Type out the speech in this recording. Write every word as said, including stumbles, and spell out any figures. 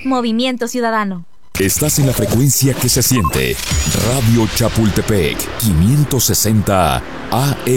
Movimiento Ciudadano. Estás en la frecuencia que se siente. Radio Chapultepec, quinientos sesenta A M.